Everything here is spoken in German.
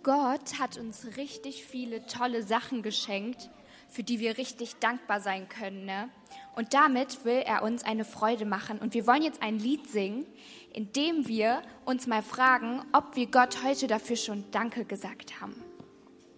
Gott hat uns richtig viele tolle Sachen geschenkt, für die wir richtig dankbar sein können, ne? Und damit will er uns eine Freude machen. Und wir wollen jetzt ein Lied singen, in dem wir uns mal fragen, ob wir Gott heute dafür schon Danke gesagt haben.